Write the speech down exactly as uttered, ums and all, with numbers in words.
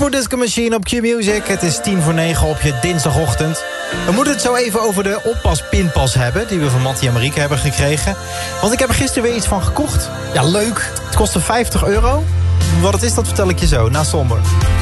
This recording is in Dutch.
voor Disco Machine op Q-Music. Het is tien voor negen op je dinsdagochtend. We moeten het zo even over de oppas-pinpas hebben... die we van Mattie en Marieke hebben gekregen. Want ik heb er gisteren weer iets van gekocht. Ja, leuk. Het kostte vijftig euro. Wat het is, dat vertel ik je zo, na Somber.